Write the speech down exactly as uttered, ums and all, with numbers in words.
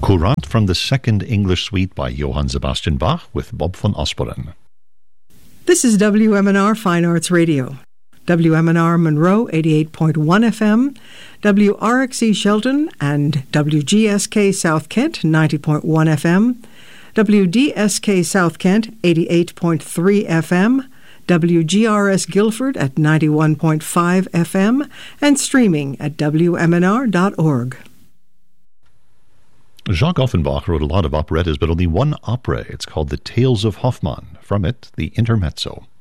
Courant from the Second English Suite by Johann Sebastian Bach with Bob van Asperen. This is W M N R Fine Arts Radio. W M N R Monroe eighty-eight point one F M, W R X E Shelton and W G S K South Kent ninety point one F M, W D S K South Kent eighty-eight point three F M, W G R S Guilford at ninety-one point five F M, and streaming at W M N R dot org. Jacques Offenbach wrote a lot of operettas, but only one opera. It's called The Tales of Hoffmann. From it, the Intermezzo.